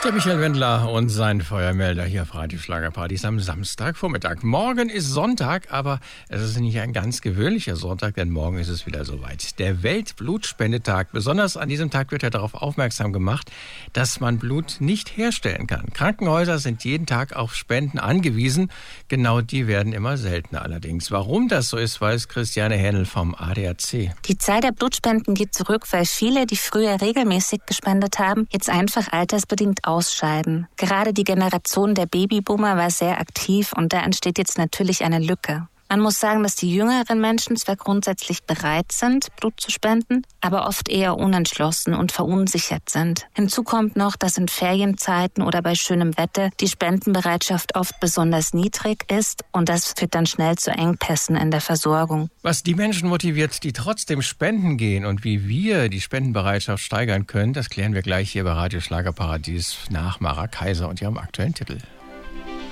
Der Michael Wendler und sein Feuermelder hier auf Radio Schlagerpartys am Samstagvormittag. Morgen ist Sonntag, aber es ist nicht ein ganz gewöhnlicher Sonntag, denn morgen ist es wieder soweit. Der Weltblutspendetag. Besonders an diesem Tag wird ja darauf aufmerksam gemacht, dass man Blut nicht herstellen kann. Krankenhäuser sind jeden Tag auf Spenden angewiesen. Genau die werden immer seltener allerdings. Warum das so ist, weiß Christiane Hähnel vom ADAC. Die Zahl der Blutspenden geht zurück, weil viele, die früher regelmäßig gespendet haben, jetzt einfach altersbedingt ausscheiden. Gerade die Generation der Babyboomer war sehr aktiv und da entsteht jetzt natürlich eine Lücke. Man muss sagen, dass die jüngeren Menschen zwar grundsätzlich bereit sind, Blut zu spenden, aber oft eher unentschlossen und verunsichert sind. Hinzu kommt noch, dass in Ferienzeiten oder bei schönem Wetter die Spendenbereitschaft oft besonders niedrig ist und das führt dann schnell zu Engpässen in der Versorgung. Was die Menschen motiviert, die trotzdem spenden gehen und wie wir die Spendenbereitschaft steigern können, das klären wir gleich hier bei Radio Schlagerparadies nach Mara Kaiser und ihrem aktuellen Titel.